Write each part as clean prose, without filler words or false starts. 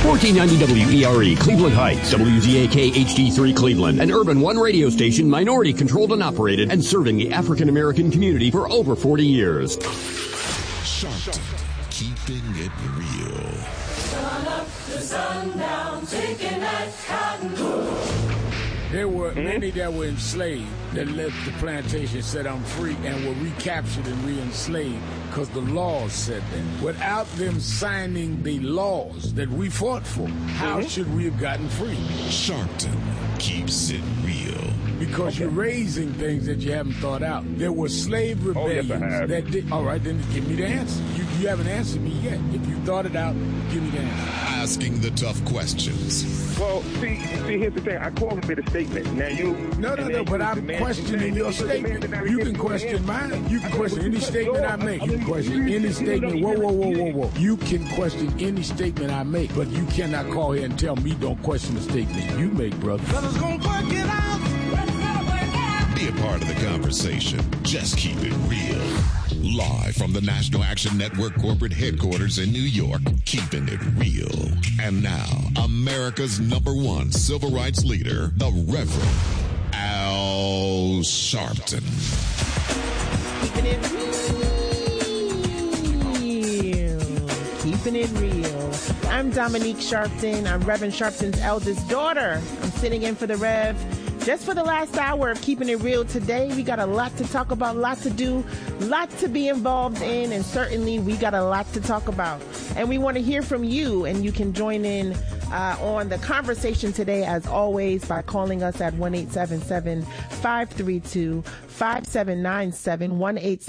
1490 WERE, Cleveland Heights, WZAK HD3 Cleveland, an Urban One radio station, minority controlled and operated, and serving the African American community for over 40 years. Sharpton, keeping it real. Sun up to sundown, taking that cotton. There were many that were enslaved that left the plantation, said I'm free, and were recaptured and re-enslaved because the laws said that. Without them signing the laws that we fought for, how should we have gotten free? Sharpton keeps it real. Because you're raising things that you haven't thought out. There were slave rebellions that did. All right, then give me the answer. You haven't answered me yet. If you thought it out, give me the answer. Asking the tough questions. Well, see, here's the thing. I call it a statement. Now you. No, but I'm questioning your statement. You can question mine. You can question any statement I make. You can question any statement. Whoa. You can question any statement I make, but you cannot call here and tell me don't question the statement you make, brother. Brothers gonna work it out. Be a part of the conversation. Just keep it real. Live from the National Action Network corporate headquarters in New York, keeping it real. And now, America's #1 civil rights leader, the Reverend Al Sharpton. Keeping it real. Keeping it real. I'm Dominique Sharpton. I'm Reverend Sharpton's eldest daughter. I'm sitting in for the Rev. Just for the last hour of Keeping It Real today, we got a lot to talk about, lot to do, lot to be involved in, and certainly we got a lot to talk about. And we want to hear from you, and you can join in on the conversation today, as always, by calling us at 1-877-532-5797,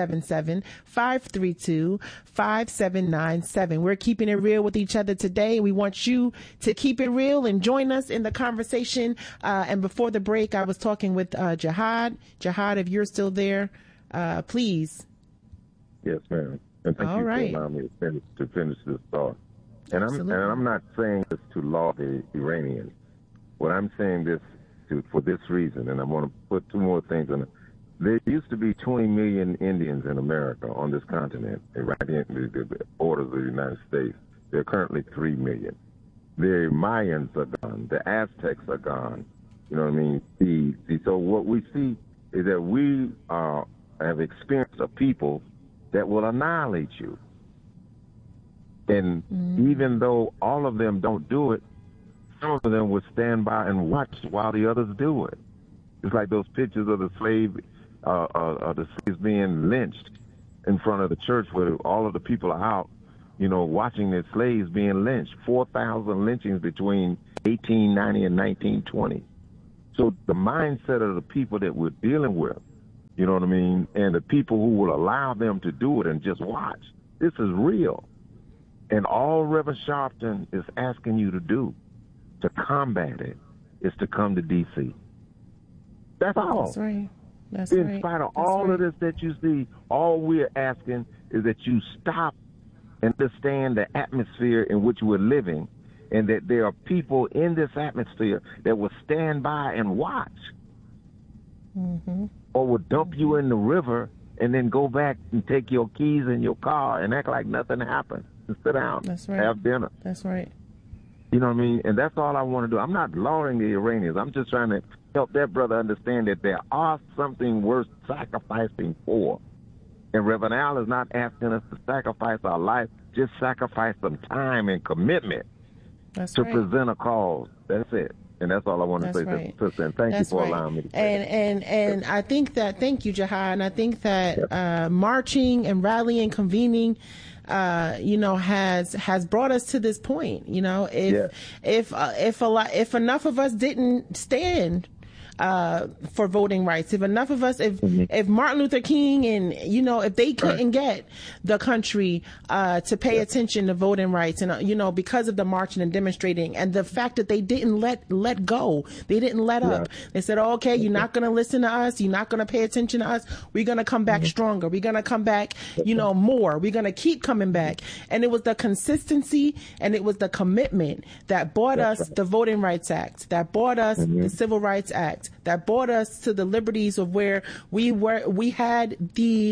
1-877-532-5797. We're keeping it real with each other today. We want you to keep it real and join us in the conversation. And before the break, I was talking with Jihad. Jihad, if you're still there, please. Yes, ma'am. And thank you for allowing me to finish this thought. And I'm not saying this to laud the Iranians. What I'm saying this for this reason, and I want to put two more things on it. There used to be 20 million Indians in America on this continent, right in the borders of the United States. There are currently 3 million. The Mayans are gone. The Aztecs are gone. You know what I mean? So what we see is that we have experienced a people that will annihilate you. And even though all of them don't do it, some of them will stand by and watch while the others do it. It's like those pictures of the slaves being lynched in front of the church where all of the people are out, watching their slaves being lynched. 4,000 lynchings between 1890 and 1920. So the mindset of the people that we're dealing with, you know what I mean, and the people who will allow them to do it and just watch, this is real. And all Reverend Sharpton is asking you to do to combat it is to come to D.C. That's all. That's right. In spite of all of this that you see, all we're asking is that you stop and understand the atmosphere in which we're living, and that there are people in this atmosphere that will stand by and watch, or will dump you in the river and then go back and take your keys in your car and act like nothing happened. Sit down, have dinner. That's right. You know what I mean? And that's all I want to do. I'm not lauding the Iranians. I'm just trying to help that brother understand that there are something worth sacrificing for. And Reverend Al is not asking us to sacrifice our life, just sacrifice some time and commitment to present a cause. That's it. And that's all I want to say, sister. And thank you for allowing me to say that. And I think that, thank you, Jihad. And I think that marching and rallying, convening, has brought us to this point. If enough of us didn't stand for voting rights, if enough of us, if Martin Luther King and if they couldn't get the country to pay attention to voting rights, and because of the marching and demonstrating, and the fact that they didn't let go, they didn't let up. They said, okay, you're not going to listen to us, you're not going to pay attention to us, we're going to come back stronger, we're going to come back more, we're going to keep coming back. And it was the consistency and it was the commitment that brought us the Voting Rights Act, that brought us the Civil Rights Act, that brought us to the liberties of where we had the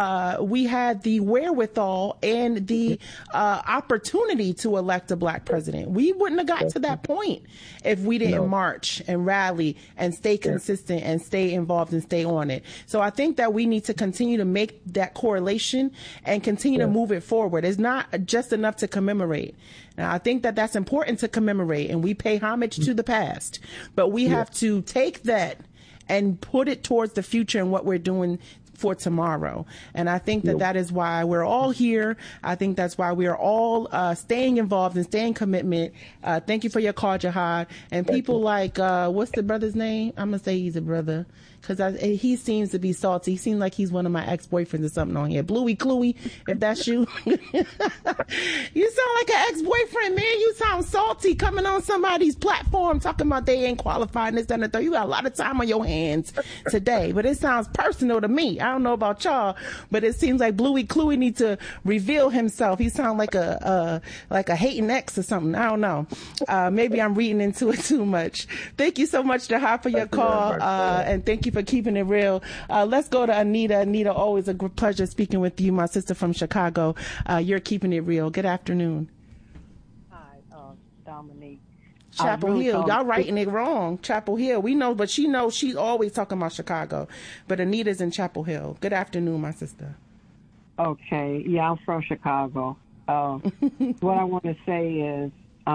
wherewithal and the opportunity to elect a black president. We wouldn't have got to that point if we didn't march and rally and stay consistent and stay involved and stay on it. So I think that we need to continue to make that correlation and continue to move it forward. It's not just enough to commemorate. Now, I think that that's important to commemorate, and we pay homage to the past, but we have to take that and put it towards the future and what we're doing for tomorrow. And I think that that is why we're all here. I think that's why we are all staying involved and staying commitment. Thank you for your call, Jihad. And people like, what's the brother's name? I'm going to say he's a brother, because he seems to be salty. He seems like he's one of my ex-boyfriends or something on here. Bluey Cluey, if that's you. You sound like an ex-boyfriend, man. You sound salty coming on somebody's platform talking about they ain't qualified and this, that, and the third. You got a lot of time on your hands today, but it sounds personal to me. I don't know about y'all, but it seems like Bluey Cluey needs to reveal himself. He sounds like a hating ex or something. I don't know. Maybe I'm reading into it too much. Thank you so much, Jihad, for your call, and thank you for keeping it real. Let's go to Anita. Anita, always a pleasure speaking with you, my sister from Chicago. You're keeping it real. Good afternoon. Hi, Dominique. Chapel Hill. Y'all writing it wrong. Chapel Hill. We know, but she knows she's always talking about Chicago. But Anita's in Chapel Hill. Good afternoon, my sister. Okay. Yeah, I'm from Chicago. What I want to say is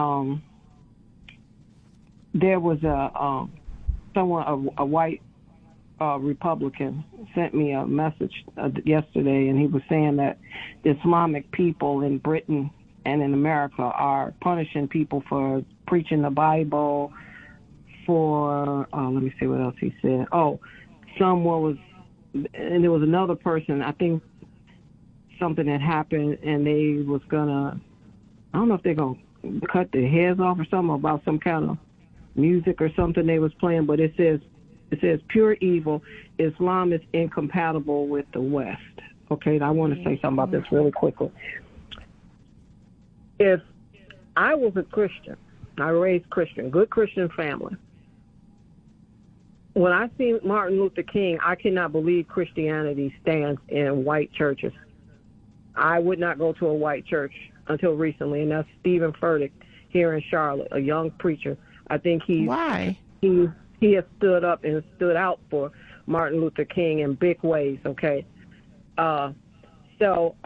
there was a white Republican sent me a message yesterday, and he was saying that the Islamic people in Britain and in America are punishing people for preaching the Bible, for, let me see what else he said. Oh, someone was, and there was another person, I think something had happened, and they was gonna, I don't know if they're gonna cut their heads off or something, about some kind of music or something they was playing, but it says pure evil. Islam is incompatible with the West. Okay, and I want to say something about this really quickly. If I was a Christian, I raised Christian, good Christian family. When I see Martin Luther King, I cannot believe Christianity stands in white churches. I would not go to a white church until recently, and that's Stephen Furtick here in Charlotte, a young preacher. I think he has stood up and stood out for Martin Luther King in big ways, okay? So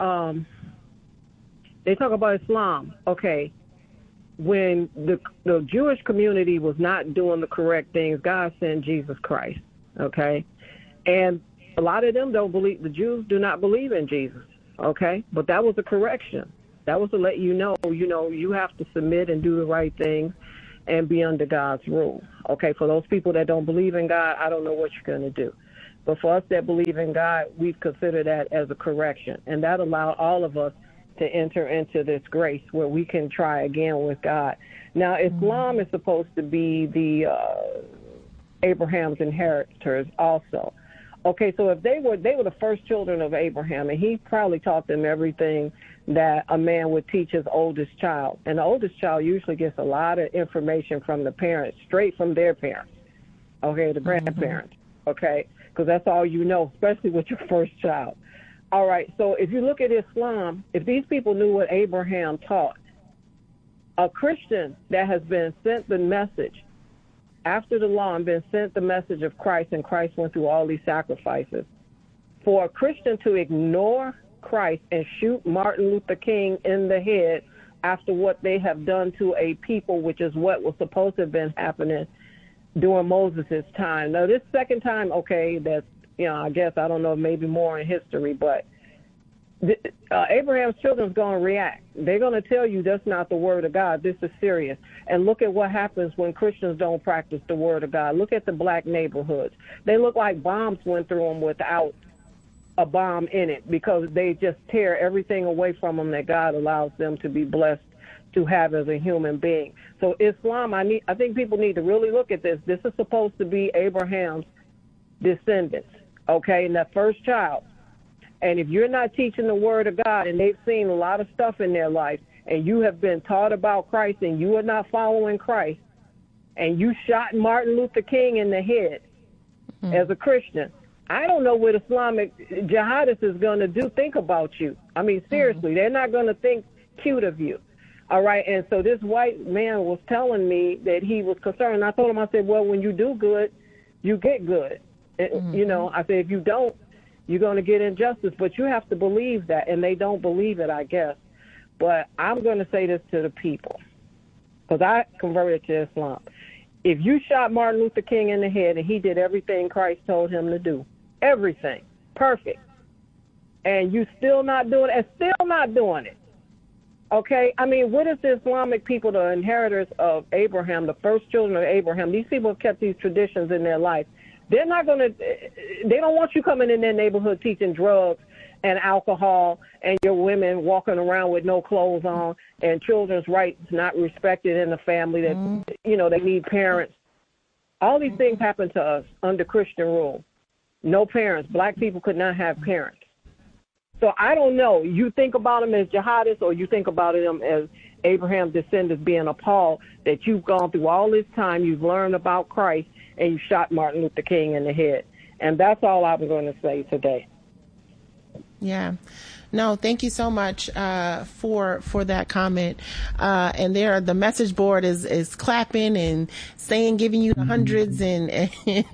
they talk about Islam, okay? When the Jewish community was not doing the correct things, God sent Jesus Christ, okay? And a lot of them don't believe, the Jews do not believe in Jesus, okay? But that was a correction. That was to let you know, you have to submit and do the right things and be under God's rule, okay? For those people that don't believe in God, I don't know what you're going to do. But for us that believe in God, we've considered that as a correction. And that allowed all of us to enter into this grace where we can try again with God. Now, Islam is supposed to be the Abraham's inheritors also. Okay, so if they were the first children of Abraham, and he probably taught them everything that a man would teach his oldest child. And the oldest child usually gets a lot of information from the parents, straight from their parents, okay, the grandparents, okay, because that's all you know, especially with your first child. All right, so if you look at Islam, if these people knew what Abraham taught, a Christian that has been sent the message after the law and been sent the message of Christ, and Christ went through all these sacrifices, for a Christian to ignore Christ and shoot Martin Luther King in the head after what they have done to a people, which is what was supposed to have been happening during Moses' time. Now, this second time, okay, that's, I guess, I don't know, maybe more in history, but Abraham's children's going to react. They're going to tell you that's not the word of God. This is serious. And look at what happens when Christians don't practice the word of God. Look at the black neighborhoods. They look like bombs went through them without a bomb in it, because they just tear everything away from them that God allows them to be blessed to have as a human being. So Islam, I think people need to really look at this. This is supposed to be Abraham's descendants, okay, and that first child. And if you're not teaching the word of God, and they've seen a lot of stuff in their life, and you have been taught about Christ and you are not following Christ, and you shot Martin Luther King in the head, as a Christian. I don't know what Islamic jihadists is going to think about you. I mean, seriously, they're not going to think cute of you. All right. And so this white man was telling me that he was concerned. And I told him, I said, well, when you do good, you get good. You know, I said, if you don't, you're going to get injustice. But you have to believe that. And they don't believe it, I guess. But I'm going to say this to the people, because I converted to Islam. If you shot Martin Luther King in the head and he did everything Christ told him to do, everything, perfect, and you still not doing it, okay? I mean, what is the Islamic people, the inheritors of Abraham, the first children of Abraham? These people have kept these traditions in their life. They're not going to, they don't want you coming in their neighborhood teaching drugs and alcohol and your women walking around with no clothes on and children's rights not respected in the family, that, you know, they need parents. All these things happen to us under Christian rule. No parents. Black people could not have parents. So I don't know. You think about them as jihadists, or you think about them as Abraham's descendants being appalled that you've gone through all this time, you've learned about Christ, and you shot Martin Luther King in the head. And that's all I'm going to say today. Yeah. No, thank you so much for that comment. And there, the message board is clapping and saying, giving you the hundreds and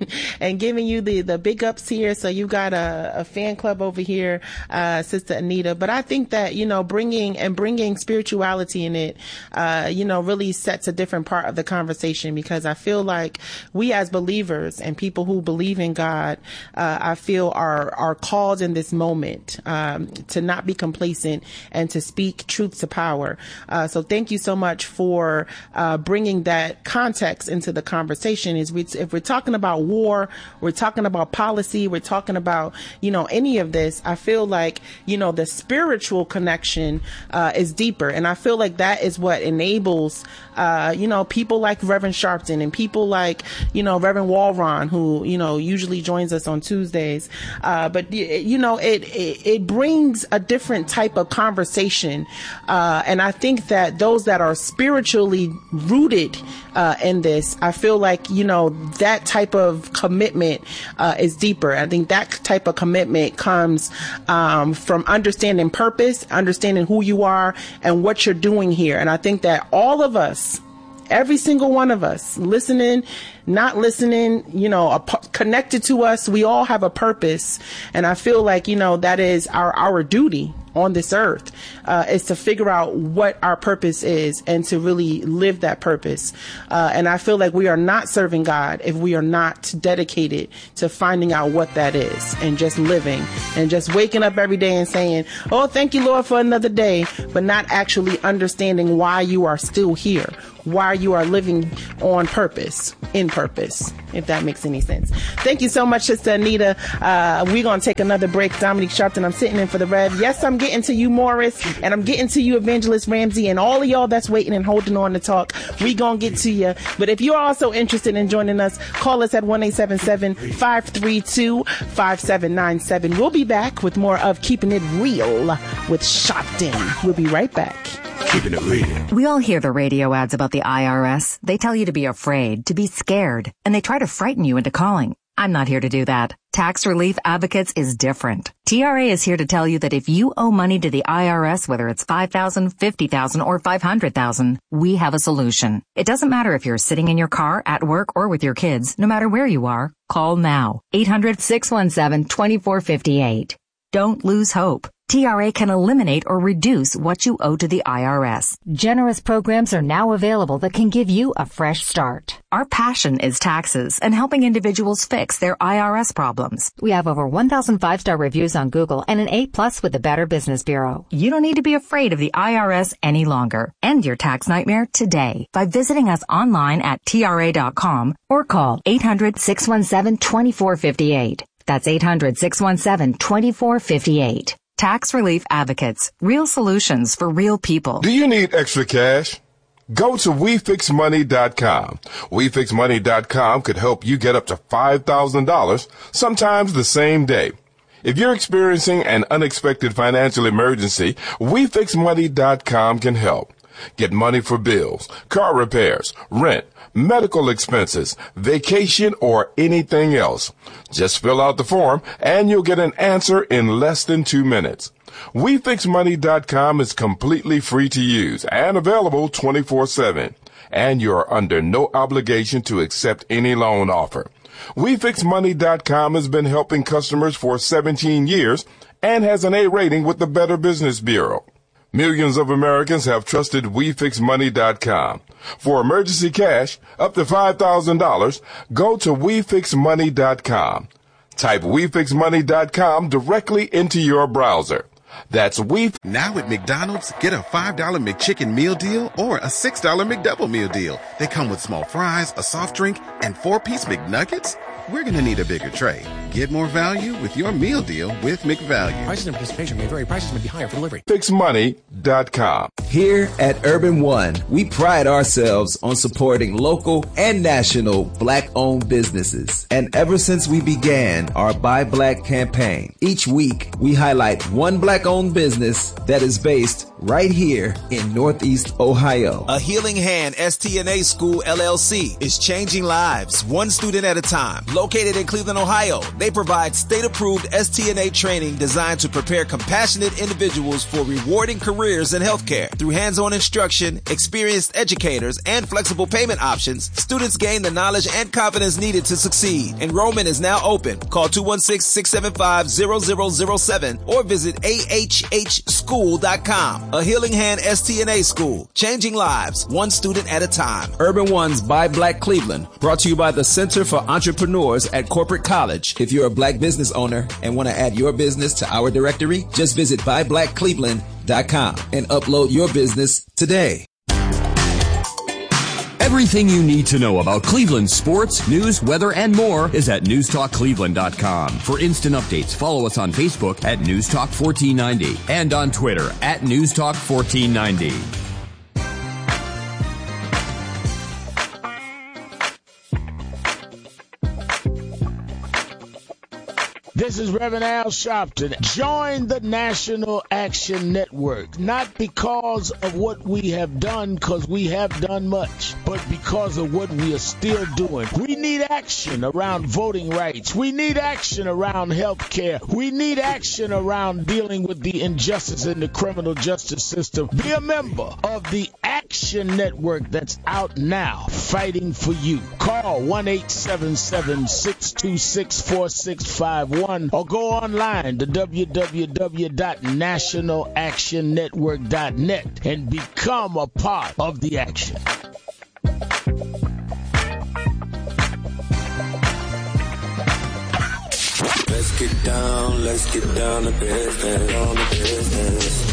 giving you the big ups here. So you got a fan club over here, Sister Anita. But I think that, you know, bringing spirituality in it, you know, really sets a different part of the conversation, because I feel like we as believers and people who believe in God, I feel are called in this moment to not be complacent and to speak truth to power. So thank you so much for bringing that context into the conversation. If we're talking about war, we're talking about policy, we're talking about, you know, any of this, I feel like, you know, the spiritual connection is deeper. And I feel like that is what enables, you know, people like Reverend Sharpton and people like, you know, Reverend Walron, who, you know, usually joins us on Tuesdays. But, you know, it brings a different type of conversation. And I think that those that are spiritually rooted in this, I feel like, you know, that type of commitment is deeper. I think that type of commitment comes from understanding purpose, understanding who you are and what you're doing here. And I think that all of us, every single one of us, listening, not listening, you know, connected to us, we all have a purpose. And I feel like, you know, that is our duty on this earth, is to figure out what our purpose is and to really live that purpose. And I feel like we are not serving God if we are not dedicated to finding out what that is and just living and just waking up every day and saying, oh, thank you, Lord, for another day, but not actually understanding why you are still here, why you are living on purpose, in purpose, if that makes any sense. Thank you so much, Sister Anita. We're going to take another break. Dominique Sharpton, I'm sitting in for the Rev. Yes, I'm getting to you, Morris, and I'm getting to you, Evangelist Ramsey, and all of y'all that's waiting and holding on to talk. We going to get to you. But if you're also interested in joining us, call us at 1-877-532-5797. We'll be back with more of Keeping It Real with Sharpton. We'll be right back. Keeping it real. We all hear the radio ads about the IRS. They tell you to be afraid, to be scared, and they try to frighten you into calling. I'm not here to do that. Tax Relief Advocates is different. TRA is here to tell you that if you owe money to the IRS, whether it's $5,000, $50,000, or $500,000, we have a solution. It doesn't matter if you're sitting in your car, at work, or with your kids. No matter where you are, call now. 800-617-2458. Don't lose hope. TRA can eliminate or reduce what you owe to the IRS. Generous programs are now available that can give you a fresh start. Our passion is taxes and helping individuals fix their IRS problems. We have over 1,000 5-star reviews on Google and an A+ with the Better Business Bureau. You don't need to be afraid of the IRS any longer. End your tax nightmare today by visiting us online at TRA.com or call 800-617-2458. That's 800-617-2458. Tax Relief Advocates. Real solutions for real people. Do you need extra cash? Go to WeFixMoney.com. WeFixMoney.com could help you get up to $5,000, sometimes the same day. If you're experiencing an unexpected financial emergency, WeFixMoney.com can help. Get money for bills, car repairs, rent, medical expenses, vacation, or anything else. Just fill out the form and you'll get an answer in less than 2 minutes. WeFixMoney.com is completely free to use and available 24/7. And you're under no obligation to accept any loan offer. WeFixMoney.com has been helping customers for 17 years and has an A rating with the Better Business Bureau. Millions of Americans have trusted WeFixMoney.com. For emergency cash up to $5,000, go to WeFixMoney.com. Type WeFixMoney.com directly into your browser. That's Now at McDonald's, get a $5 McChicken meal deal or a $6 McDouble meal deal. They come with small fries, a soft drink, and 4-piece McNuggets. We're going to need a bigger tray. Get more value with your meal deal with McValue. Prices and participation may vary. Prices may be higher for delivery. WeFixMoney.com. Here at Urban One, we pride ourselves on supporting local and national Black-owned businesses. And ever since we began our Buy Black campaign, each week we highlight one Black-owned business that is based right here in Northeast Ohio. A Healing Hand STNA School LLC is changing lives, one student at a time. Located in Cleveland, Ohio, they provide state-approved STNA training designed to prepare compassionate individuals for rewarding careers in healthcare. Through hands-on instruction, experienced educators, and flexible payment options, students gain the knowledge and confidence needed to succeed. Enrollment is now open. Call 216-675-0007 or visit ahhschool.com. A Healing Hand STNA School, changing lives, one student at a time. Urban One's Buy Black Cleveland, brought to you by the Center for Entrepreneurs at Corporate College. If you're a Black business owner and want to add your business to our directory, just visit buyblackcleveland.com and upload your business today. Everything you need to know about Cleveland sports, news, weather, and more is at newstalkcleveland.com. For instant updates, follow us on Facebook at newstalk1490 and on Twitter at newstalk1490. This is Reverend Al Sharpton. Join the National Action Network, not because of what we have done, because we have done much, but because of what we are still doing. We need action around voting rights. We need action around health care. We need action around dealing with the injustice in the criminal justice system. Be a member of the Action Network that's out now, fighting for you. Call 1-877-626-4651. Or go online to www.nationalactionnetwork.net and become a part of the action. Let's get down to business.